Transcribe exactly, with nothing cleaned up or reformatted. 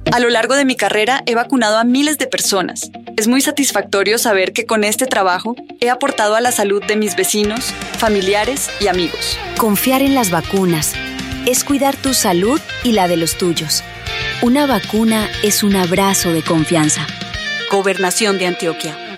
A lo largo de mi carrera he vacunado a miles de personas. Es muy satisfactorio saber que con este trabajo he aportado a la salud de mis vecinos, familiares y amigos. Confiar en las vacunas es cuidar tu salud y la de los tuyos. Una vacuna es un abrazo de confianza. Gobernación de Antioquia.